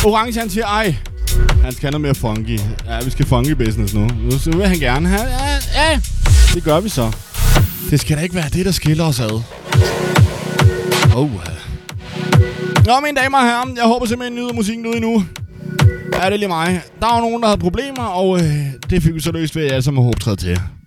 Orange, han siger, ej, han skal have noget mere funky. Ja, vi skal funky business nu. Nu vil han gerne have. Ja, det gør vi så. Det skal da ikke være det, der skiller os ad. Nå, mine damer og herrer, jeg håber simpelthen, I nyder musikken ud endnu. Ja, det er lige mig. Der var nogen, der havde problemer, og det fik vi så løst ved, at jeg alle sammen har håbet til.